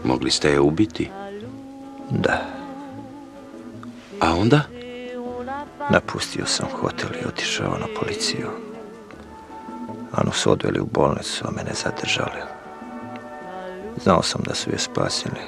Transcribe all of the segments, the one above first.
Mogli ste je ubiti? Da. A onda? Napustio sam hotel i otišao na policiju. Anu su odveli u bolnicu, a mene zadržali. Znao sam da su je spasili.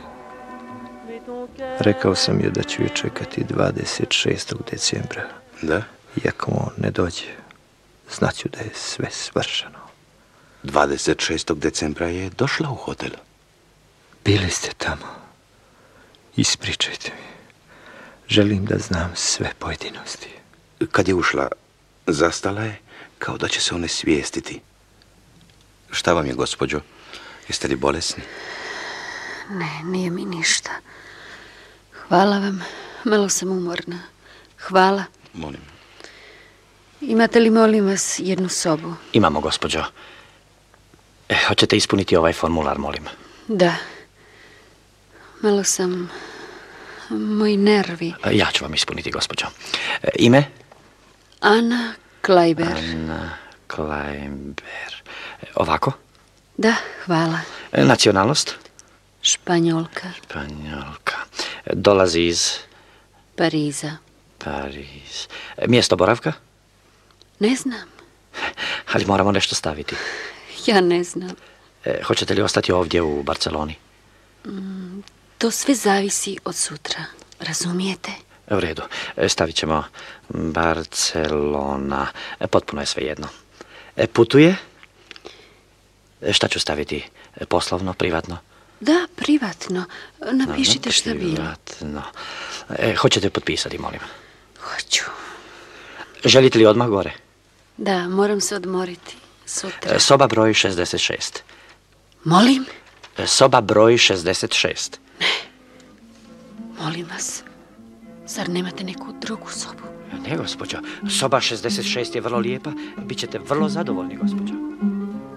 Rekao sam je da ću je čekati 26. decembra. Da? I ako on ne dođe, znaću da je sve svršeno. 26. decembra je došla u hotel. Bili ste tamo. Ispričajte mi. Želim da znam sve pojedinosti. Kad je ušla, zastala je kao da će se onesvijestiti. Šta vam je, gospođo? Jeste li bolesni? Ne, nije mi ništa. Hvala vam. Malo sam umorna. Hvala. Molim. Imate li, molim vas, jednu sobu? Imamo, gospođo. Hoćete ispuniti ovaj formular, molim? Da. Malo sam... Moji nervi. Ja ću vam ispuniti, gospođo. Ime? Ana Klajber. Ana Klajber. Ovako? Da, hvala. Nacionalnost? Španjolka. Španjolka. Dolazi iz? Pariza. Pariz. Mjesto boravka? Ne znam. Ali moramo nešto staviti. Ja ne znam. Hoćete li ostati ovdje u Barceloni? To sve zavisi od sutra. Razumijete? U redu. Stavit ćemo Barcelona. Potpuno je svejedno. Putuje? Šta ću staviti? Poslovno, privatno? Da, privatno. Napišite šta bilo. Privatno. Hoćete potpisati, molim? Hoću. Želite li odmah gore? Da, moram se odmoriti. Sutra. Soba broj 66. Molim? Soba broj 66. Ne. Molim vas. Zar nemate neku drugu sobu? Ne, gospođo. Soba 66 je vrlo lijepa. Bićete vrlo zadovoljni, gospođo.